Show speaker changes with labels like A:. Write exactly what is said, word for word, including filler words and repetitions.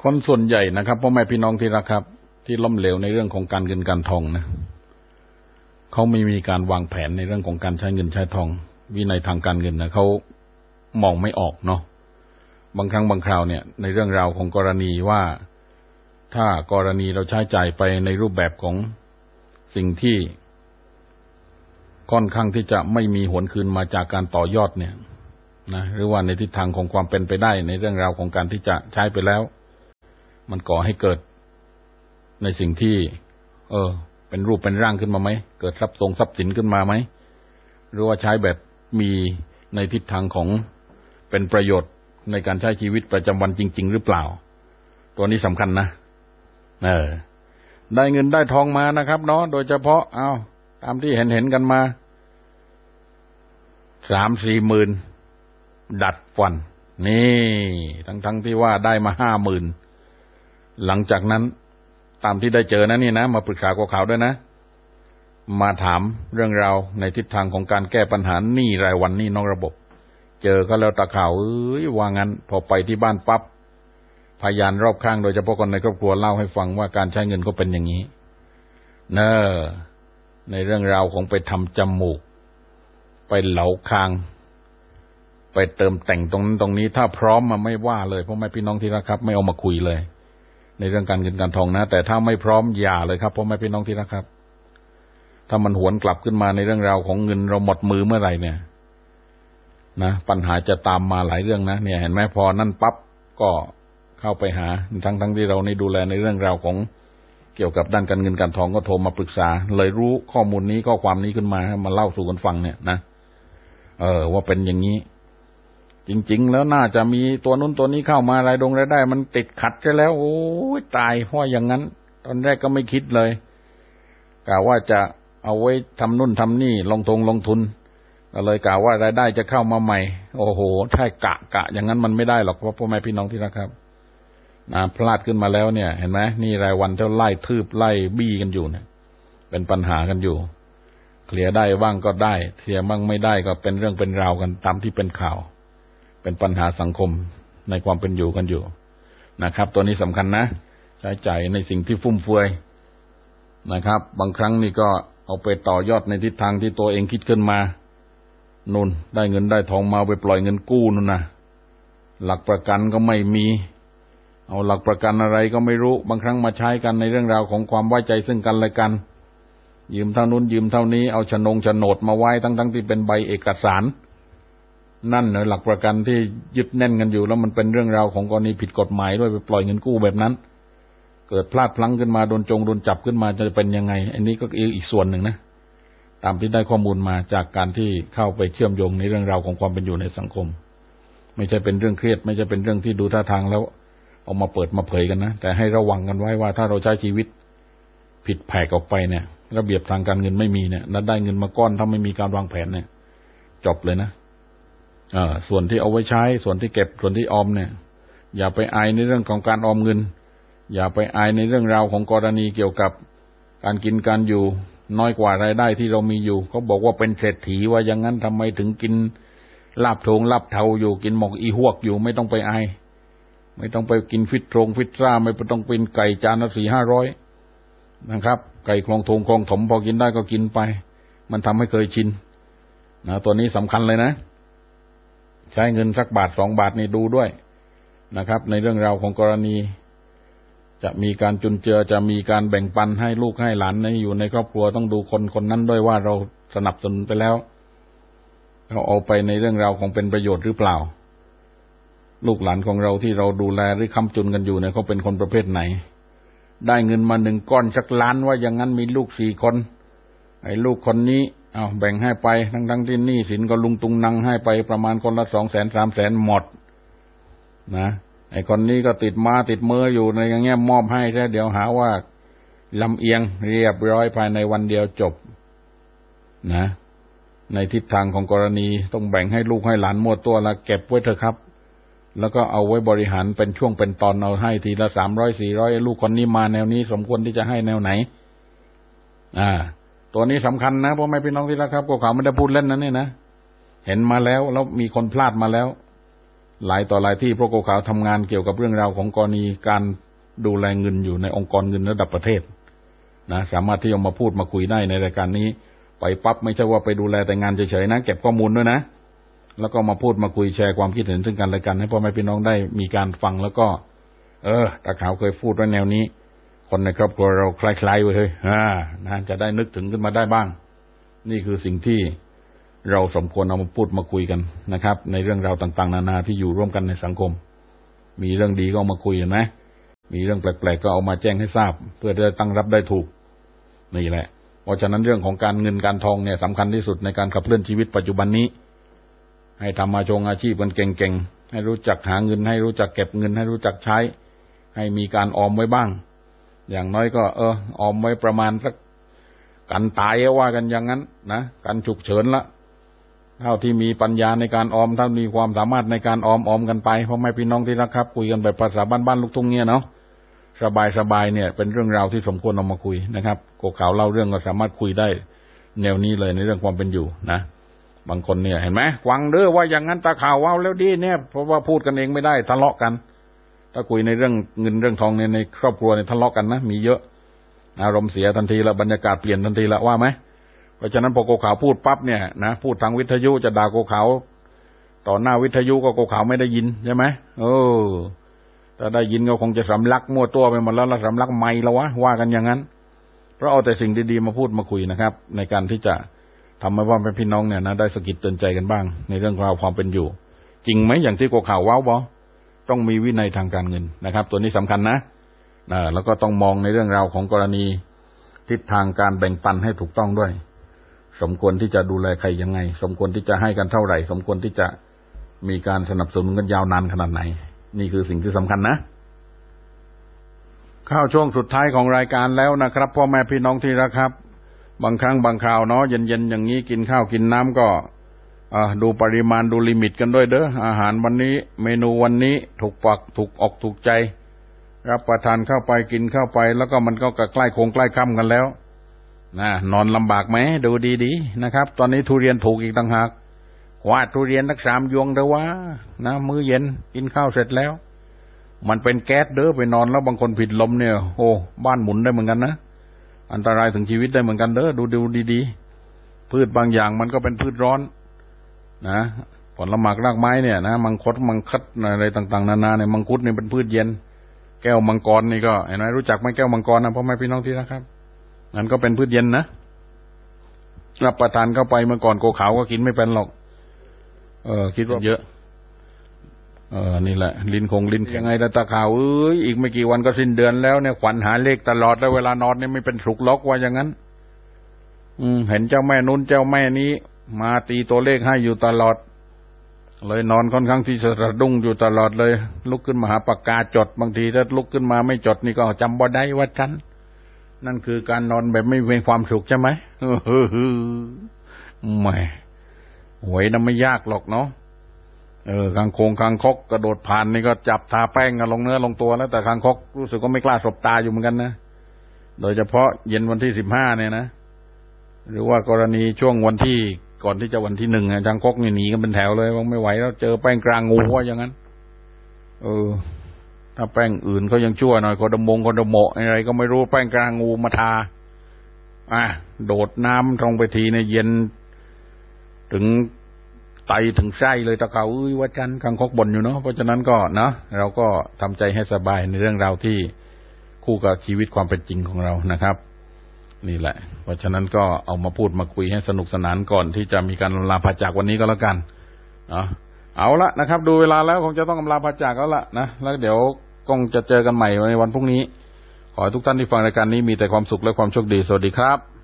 A: คนส่วนใหญ่นะครับพ่อแม่พี่น้องที่รักครับที่ล้มเหลวในเรื่องของการเงินการทองนะเขาไม่มีการวางแผนในเรื่องของการใช้เงินใช้ทองวินัยทางการเงินนะเขามองไม่ออกเนาะบางครั้งบางคราวเนี่ยในเรื่องราวของกรณีว่าถ้ากรณีเราใช้จ่ายไปในรูปแบบของสิ่งที่ค่อนข้างที่จะไม่มีหวนคืนมาจากการต่อยอดเนี่ยนะหรือว่าในทิศทางของความเป็นไปได้ในเรื่องราวของการที่จะใช้ไปแล้วมันก่อให้เกิดในสิ่งที่เออเป็นรูปเป็นร่างขึ้นมาไหมเกิดทรัพย์ทรงทรัพย์สินขึ้นมาไหมหรือว่าใช้แบบมีในทิศทางของเป็นประโยชน์ในการใช้ชีวิตประจำวันจริงๆหรือเปล่าตัวนี้สำคัญนะเออได้เงินได้ทองมานะครับเนาะโดยเฉพาะเอาตามที่เห็นเห็นกันมาสามสี่หมื่นดัดฟันนี่ทั้งทั้งที่ว่าได้มาห้าหมื่นหลังจากนั้นตามที่ได้เจอนะนี่นะมาปรึกษากับเขาด้วยนะมาถามเรื่องราวในทิศทางของการแก้ปัญหาหนี้รายวันหนี้นอกระบบเจอก็แล้วตาข่าวเอ้ยว่างั้นพอไปที่บ้านปั๊บพยานรอบข้างโดยเฉพาะคนในครอบครัวเล่าให้ฟังว่าการใช้เงินก็เป็นอย่างนี้เนอในเรื่องราวของไปทำจมูกไปเหลาคางไปเติมแต่งตรงนั้นตรงนี้ถ้าพร้อมมาไม่ว่าเลยเพราะไม่พี่น้องที่รักครับไม่เอามาคุยเลยในเรื่องการเงินการทองนะแต่ถ้าไม่พร้อมอย่าเลยครับเพราะไม่พี่น้องที่รักครับถ้ามันหวนกลับขึ้นมาในเรื่องราวของเงินเราหมดมือเมื่อไหร่เนี่ยนะปัญหาจะตามมาหลายเรื่องนะเนี่ยเห็นไหมพอนั่นปั๊บก็เข้าไปหาทั้งทั้งที่เราในดูแลในเรื่องราวของเกี่ยวกับด้านการเงินการทองก็โทรมาปรึกษาเลยรู้ข้อมูลนี้ข้อความนี้ขึ้นมามาเล่าสู่กันฟังเนี่ยนะเออว่าเป็นอย่างนี้จริงๆแล้วน่าจะมีตัวนู้นตัวนี้เข้ามารายดงรายได้มันติดขัดใช่แล้วโอ้ยตายเพราะอย่างนั้นตอนแรกก็ไม่คิดเลยกะว่าจะเอาไว้ทำนู่นทำนี่ลงทุนลงทุนก็เลยกะว่ารายได้จะเข้ามาใหม่โอ้โหถ้ากะกะอย่างนั้นมันไม่ได้หรอกเพราะพ่อแม่พี่น้องที่รักครับนะพลาดขึ้นมาแล้วเนี่ยเห็นไหมนี่รายวันเท่าไล่ทืบไล่บี้กันอยู่เนี่ยเป็นปัญหากันอยู่เคลียร์ได้บ้างก็ได้เคลียร์บ้างไม่ได้ก็เป็นเรื่องเป็นราวกันตามที่เป็นข่าวเป็นปัญหาสังคมในความเป็นอยู่กันอยู่นะครับตัวนี้สำคัญนะใช้จ่ายในสิ่งที่ฟุ่มเฟือยนะครับบางครั้งนี่ก็เอาไปต่อยอดในทิศทางที่ตัวเองคิดขึ้นมานู่นได้เงินได้ทองมาไปปล่อยเงินกู้นู่นนะหลักประกันก็ไม่มีเอาหลักประกันอะไรก็ไม่รู้บางครั้งมาใช้กันในเรื่องราวของความไว้ใจซึ่งกันและกันยืมเท่านู้นยืมเท่านี้เอาโฉนงโฉนดมาไว้ทั้งๆที่เป็นใบเอกสารนั่นเนอะหลักประกันที่ยึดแน่นกันอยู่แล้วมันเป็นเรื่องราวของกรณีผิดกฎหมายด้วยไปปล่อยเงินกู้แบบนั้นเกิดพลาดพลั้งขึ้นมาโดนจงโดนจับขึ้นมาจะเป็นยังไงอันนี้ก็อีกส่วนหนึ่งนะตามที่ได้ข้อมูลมาจากการที่เข้าไปเชื่อมโยงในเรื่องราวของความเป็นอยู่ในสังคมไม่ใช่เป็นเรื่องเครียดไม่ใช่เป็นเรื่องที่ดูท่าทางแล้วเอามาเปิดมาเผยกันนะแต่ให้ระวังกันไว้ว่าถ้าเราใช้ชีวิตผิดแผกออกไปเนี่ยระเบียบทางการเงินไม่มีเนี่ยแล้วได้เงินมาก้อนถ้าไม่มีการวางแผนเนี่ยจบเลยนะอ่าส่วนที่เอาไว้ใช้ส่วนที่เก็บส่วนที่ออมเนี่ยอย่าไปอายในเรื่องของการออมเงินอย่าไปอายในเรื่องราวของกรณีเกี่ยวกับการกินการอยู่น้อยกว่ารายได้ที่เรามีอยู่เขาบอกว่าเป็นเศรษฐีว่าอย่างนั้นทำไมถึงกินลาบโถงลาบเทาอยู่กินหมกอีหวกอยู่ไม่ต้องไปอายไม่ต้องไปกินฟิตโรงฟิตซ่าไม่ต้องเป็นไก่จานละสี่ห้าร้อยนะครับไก่คลองทงคลองถมพอกินได้ก็กินไปมันทำให้เคยชินนะตัวนี้สำคัญเลยนะใช้เงินสักบาทสองบาทนี่ดูด้วยนะครับในเรื่องราวของกรณีจะมีการจุนเจือจะมีการแบ่งปันให้ลูกให้หลานในอยู่ในครอบครัวต้องดูคนคนนั้นด้วยว่าเราสนับสนุนไปแล้วเขาเอาไปในเรื่องราวของเป็นประโยชน์หรือเปล่าลูกหลานของเราที่เราดูแลหรือค้ำจุนกันอยู่เนี่ยเขาเป็นคนประเภทไหนได้เงินมาหนึ่งก้อนสักล้านว่าอย่างนั้นมีลูกสี่คนไอ้ลูกคนนี้เอาแบ่งให้ไปทั้งๆที่หนี้สินก็ลุงตุงนังให้ไปประมาณคนละสองแสนสามแสนหมดนะไอ้คนนี้ก็ติดมาติดมืออยู่ในอย่างเงี้ยมอบให้แค่เดี๋ยวหาว่าลำเอียงเรียบร้อยภายในวันเดียวจบนะในทิศทางของกรณีต้องแบ่งให้ลูกให้หลานมั่วตัวละเก็บไว้เถอะครับแล้วก็เอาไว้บริหารเป็นช่วงเป็นตอนเอาให้ทีละสามร้อยสี่ร้อยลูกคนนี้มาแนวนี้สมควรที่จะให้แนวไหนอ่าตัวนี้สำคัญนะพ่อแม่พี่น้องที่รักครับก็เขาไม่ได้พูดเล่นนะนี่นะเห็นมาแล้วแล้วมีคนพลาดมาแล้วหลายต่อหลายที่เพราะโกขาวทำงานเกี่ยวกับเรื่องราวของกรณีการดูแลเงินอยู่ในองค์กรเงินระดับประเทศนะสามารถที่จะมาพูดมาคุยได้ในรายการนี้ไปปั๊บไม่ใช่ว่าไปดูแลแต่งานเฉยๆนะเก็บข้อมูลด้วยนะแล้วก็มาพูดมาคุยแชร์ความคิดเห็นซึ่งกันและกันให้พ่อแม่พี่น้องได้มีการฟังแล้วก็เออตาขาวเคยพูดไว้แนวนี้คนในครอบครัวเราคล้ายๆไว้เฮ้ยอ่านะจะได้นึกถึงขึ้นมาได้บ้างนี่คือสิ่งที่เราสมควรเอามาพูดมาคุยกันนะครับในเรื่องราวต่างๆนานาที่อยู่ร่วมกันในสังคมมีเรื่องดีก็เอามาคุยกันนะมีเรื่องแปลกๆก็เอามาแจ้งให้ทราบเพื่อจะตั้งรับได้ถูกนี่แหละเพราะฉะนั้นเรื่องของการเงินการทองเนี่ยสำคัญที่สุดในการขับเคลื่อนชีวิตปัจจุบันนี้ให้ทำมาชงอาชีพกันเก่งๆให้รู้จักหาเงินให้รู้จักเก็บเงินให้รู้จักใช้ให้มีการออมไว้บ้างอย่างน้อยก็เออออมไว้ประมาณสักกันตายว่ากันอย่างนั้นนะกันฉุกเฉินละเท่าที่มีปัญญาในการออมเท่ามีความสามารถในการออมออมกันไปเพราะไม่พี่น้องที่รักครับคุยกันแบบภาษาบ้านๆลูกทุ่งเนี่ยเนาะสบายๆเนี่ยเป็นเรื่องราวที่สมควรเอามาคุยนะครับโกขาวเล่าเรื่องก็สามารถคุยได้แนวนี้เลยในเรื่องความเป็นอยู่นะบางคนเนี่ยเห็นไหมฟังเด้อว่าอย่างนั้นตาข่าวว้าวแล้วดีเนี่ยเพราะว่าพูดกันเองไม่ได้ทะเลาะกันถ้าคุยในเรื่องเงินเรื่องทองเนี่ยในครอบครัวเนี่ยทะเลาะกันนะมีเยอะอารมณ์เสียทันทีละบรรยากาศเปลี่ยนทันทีละว่าไหมเพราะฉะนั้นพอโกขาวพูดปั๊บเนี่ยนะพูดทางวิทยุจะด่าโกขาวต่อหน้าวิทยุก็โกขาวไม่ได้ยินใช่ไหมเออถ้าได้ยินก็คงจะสำลักมั่วตัวไปหมดแล้วละสำลักไม่แล้ววะว่ากันอย่างนั้นเพราะเอาแต่สิ่งดีๆมาพูดมาคุยนะครับในการที่จะทำให้ว่าเป็นพี่น้องเนี่ยนะได้สะกิดเตือนใจกันบ้างในเรื่องราวความเป็นอยู่จริงไหมอย่างที่โกขาวว้าวบอต้องมีวินัยทางการเงินนะครับตัวนี้สำคัญนะนะแล้วก็ต้องมองในเรื่องราวของกรณีทิศทางการแบ่งปันให้ถูกต้องด้วยสมควรที่จะดูแลใครยังไงสมควรที่จะให้กันเท่าไหร่สมควรที่จะมีการสนับสนุนกันยาวนานขนาดไหนนี่คือสิ่งที่สำคัญนะเข้าช่วงสุดท้ายของรายการแล้วนะครับพ่อแม่พี่น้องที่รักครับบางครั้งบางคราวเนาะเย็นๆอย่างนี้กินข้าวกินน้ำก็ดูปริมาณดูลิมิตกันด้วยเด้ออาหารวันนี้เมนูวันนี้ถูกปากถูกออกถูกใจรับประทานเข้าไปกินเข้าไปแล้วก็มันก็ใกล้คงใกล้ค่ำกันแล้วนะนอนลำบากไหมดูดีๆนะครับตอนนี้ทุเรียนถูกอีกต่างหากวาดทุเรียนสักสามยวงเด้อวะนะมื้อเย็นกินข้าวเสร็จแล้วมันเป็นแก๊สเด้อไปนอนแล้วบางคนผิดลมเนี่ยโอ้บ้านหมุนได้เหมือนกันนะอันตรายถึงชีวิตได้เหมือนกันเด้อดูดูดีๆพืชบางอย่างมันก็เป็นพืชร้อนนะผลไม้รากไม้เนี่ยนะมังคุดมังคัดอะไรต่างๆนานาเนี่ยมังคุดนี่เป็นพืชเย็นแก้วมังกรนี่ก็เห็นไหมรู้จักไหมแก้วมังกรนะพ่อแม่พี่น้องที่นะครับนั่นก็เป็นพืชเย็นนะรับประทานเข้าไปเมื่อก่อนโกขาวก็กินไม่เป็นหรอกเออคิดว่าเยอะเออนี่แหละลิ้นคงลิ้นยังไงตาข่าวเอ้ยอีกไม่กี่วันก็สิ้นเดือนแล้วเนี่ยขวัญหาเลขตลอดแล้วเวลานอนเนี่ยไม่เป็นสุกล็อกว่าอย่างนั้นอืมเห็นเจ้าแม่นู้นเจ้าแม่นี้มาตีตัวเลขให้อยู่ตลอดเลยนอนค่อนข้างที่จะสะดุ้งอยู่ตลอดเลยลุกขึ้นมาหาปากกาจดบางทีถ้าลุกขึ้นมาไม่จดนี่ก็จำบ่ได้ว่าฉันนั่นคือการนอนแบบไม่มีความสุขใช่ไหมแหมหวยน่ะไม่ยากหรอกเนาะเออคางโคงคางคกกระโดดผ่านนี่ก็จับทาแป้งกันลงเนื้อลงตัวแล้วแต่คางคกรู้สึกว่าไม่กล้าสบตาอยู่เหมือนกันนะโดยเฉพาะเย็นวันที่สิบห้าเนี่ยนะหรือว่ากรณีช่วงวันที่ก่อนที่จะวันที่หนึ่งคางคกนี่หนีกันเป็นแถวเลยว่าไม่ไหวแล้วเจอแป้งกลางงูว่าอย่างนั้นเออถ้าแป้งอื่นเขายังชั่วหน่อยโคดมงโคดโมะอะไรก็ไม่รู้แป้งกลางงูมาทาอ่ะโดดน้ำตรงไปทีเนี่ยเย็นถึงไตถึงไส้เลยตะเขาอุ้ยว่าจันคังคกบ่นอยู่เนาะเพราะฉะนั้นก็นะเราก็ทำใจให้สบายในเรื่องราวที่คู่กับชีวิตความเป็นจริงของเรานะครับนี่แหละเพราะฉะนั้นก็เอามาพูดมาคุยให้สนุกสนานก่อนที่จะมีการลาพระจากวันนี้ก็แล้วกันเนาะเอาละนะครับดูเวลาแล้วคงจะต้องลาพระจากแล้วล่ะนะแล้วเดี๋ยวคงจะเจอกันใหม่ในวันพรุ่งนี้ขอให้ทุกท่านที่ฟังรายการนี้มีแต่ความสุขและความโชคดีสวัสดีครับ